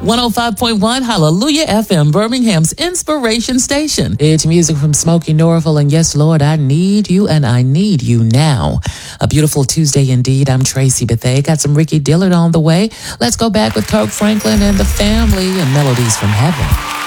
105.1 Hallelujah FM, Birmingham's inspiration station. It's music from Smokey Norville, and yes, Lord, I need you and I need you now. A beautiful Tuesday indeed. I'm Tracy Bethea. Got some Ricky Dillard on the way. Let's go back with Kirk Franklin and the family and Melodies from Heaven.